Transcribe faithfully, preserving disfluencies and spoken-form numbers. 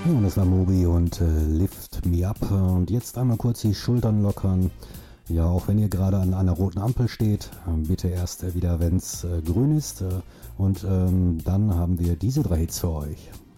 Ja, und das war Moby und äh, Lift Me Up. Und jetzt einmal kurz die Schultern lockern. Ja, auch wenn ihr gerade an einer roten Ampel steht, äh, bitte erst äh, wieder, wenn es äh, grün ist. Äh, und ähm, dann haben wir diese drei Hits für euch.